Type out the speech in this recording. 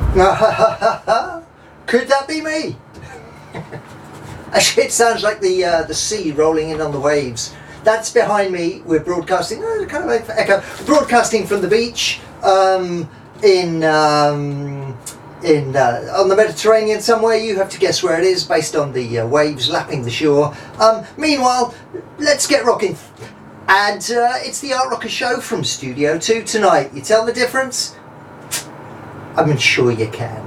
Could that be me? Actually, it sounds like the sea rolling in on the waves. That's behind me. We're broadcasting, kind of like echo. Broadcasting from the beach on the Mediterranean somewhere. You have to guess where it is based on the waves lapping the shore. Meanwhile, let's get rocking. And it's the Art Rocker Show from Studio 2 tonight. You tell the difference? I'm sure you can.